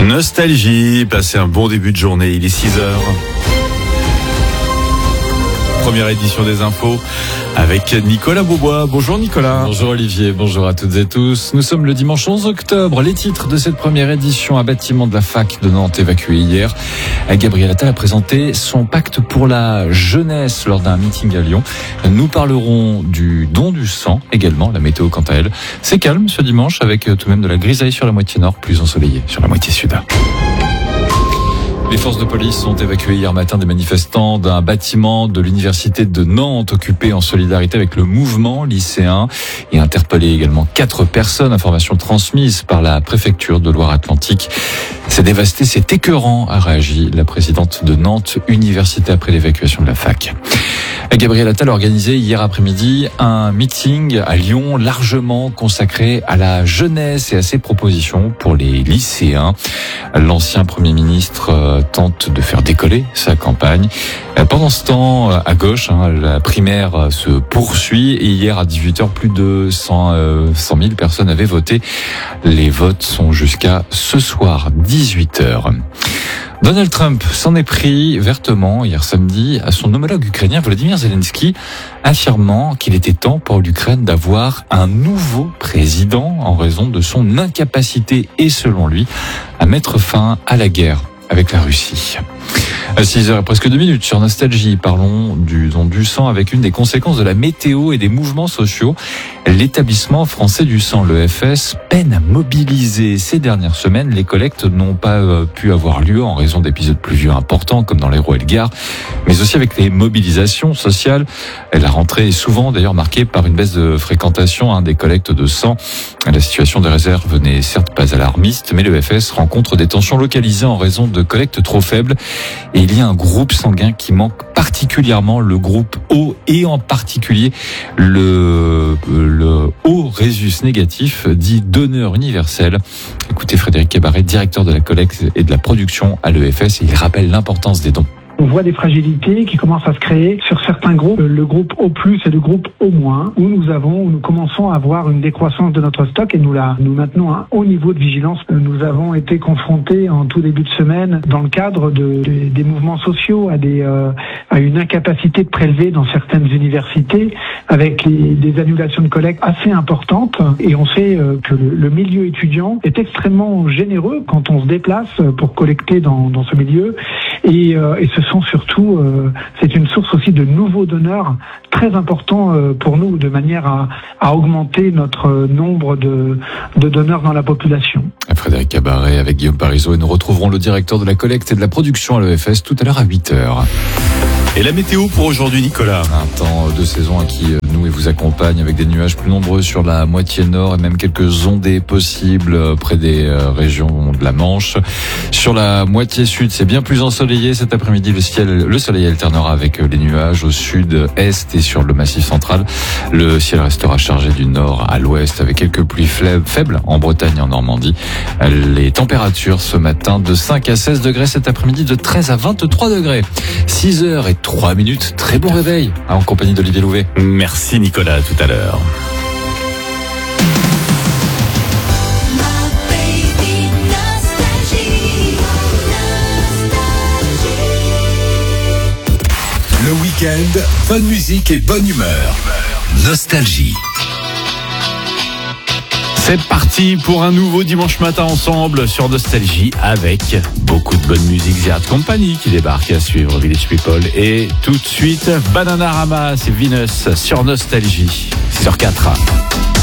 Nostalgie, passez un bon début de journée, il est 6h. Première édition des infos avec Nicolas Beaubois. Bonjour Nicolas. Bonjour Olivier, bonjour à toutes et tous. Nous sommes le dimanche 11 octobre. Les titres de cette première édition, un bâtiment de la fac de Nantes évacué hier. Gabriel Attal a présenté son pacte pour la jeunesse lors d'un meeting à Lyon. Nous parlerons du don du sang également, la météo quant à elle. C'est calme ce dimanche avec tout de même de la grisaille sur la moitié nord, plus ensoleillé sur la moitié sud. Les forces de police ont évacué hier matin des manifestants d'un bâtiment de l'université de Nantes occupé en solidarité avec le mouvement lycéen et interpellé également 4 personnes. Information transmise par la préfecture de Loire-Atlantique. C'est dévasté, c'est écœurant, a réagi la présidente de Nantes Université après l'évacuation de la fac. Gabriel Attal a organisé hier après-midi un meeting à Lyon largement consacré à la jeunesse et à ses propositions pour les lycéens. L'ancien Premier ministre tente de faire décoller sa campagne. Pendant ce temps, à gauche, la primaire se poursuit et hier à 18h, plus de 100 000 personnes avaient voté. Les votes sont jusqu'à ce soir, 18h. Donald Trump s'en est pris vertement hier samedi à son homologue ukrainien Volodymyr Zelensky, affirmant qu'il était temps pour l'Ukraine d'avoir un nouveau président en raison de son incapacité et selon lui à mettre fin à la guerre avec la Russie. À 6h et presque 2 minutes sur Nostalgie, parlons du don du sang avec une des conséquences de la météo et des mouvements sociaux. L'établissement français du sang, l'EFS, peine à mobiliser. Ces dernières semaines, les collectes n'ont pas pu avoir lieu en raison d'épisodes pluvieux importants comme dans l'Hérault et le Gard, mais aussi avec les mobilisations sociales. La rentrée est souvent d'ailleurs marquée par une baisse de fréquentation des collectes de sang. La situation des réserves n'est certes pas alarmiste, mais l'EFS rencontre des tensions localisées en raison de collectes trop faibles. Et il y a un groupe sanguin qui manque particulièrement, le groupe O, et en particulier le O résus négatif, dit donneur universel. Écoutez Frédéric Cabaret, directeur de la collecte et de la production à l'EFS, et il rappelle l'importance des dons. On voit des fragilités qui commencent à se créer sur certains groupes, le groupe O+, et le groupe O-, où nous commençons à avoir une décroissance de notre stock et nous maintenons un haut niveau de vigilance. Nous avons été confrontés en tout début de semaine, dans le cadre des mouvements sociaux, à une incapacité de prélever dans certaines universités, avec des annulations de collecte assez importantes. Et on sait que le milieu étudiant est extrêmement généreux quand on se déplace pour collecter dans ce milieu. Et ce sont surtout, c'est une source aussi de nouveaux donneurs très important pour nous, de manière à augmenter notre nombre de donneurs dans la population. Frédéric Cabaret avec Guillaume Parisot, et nous retrouverons le directeur de la collecte et de la production à l'EFS tout à l'heure à 8h. Et la météo pour aujourd'hui, Nicolas? Un temps de saison qui nous et vous accompagne avec des nuages plus nombreux sur la moitié nord et même quelques ondées possibles près des régions de la Manche. Sur la moitié sud, c'est bien plus ensoleillé cet après-midi. Le soleil alternera avec les nuages au sud, est et sur le massif central. Le ciel restera chargé du nord à l'ouest avec quelques pluies faibles en Bretagne et en Normandie. Les températures ce matin de 5 à 16 degrés, cet après-midi de 13 à 23 degrés. 6h03 minutes, très bon réveil en compagnie d'Olivier Louvet. Merci Nicolas, à tout à l'heure. Le week-end, bonne musique et bonne humeur. Nostalgie. C'est parti pour un nouveau dimanche matin ensemble sur Nostalgie avec beaucoup de bonne musique. The Art Company qui débarque, à suivre Village People, et tout de suite Bananarama, c'est Venus sur Nostalgie 6h04.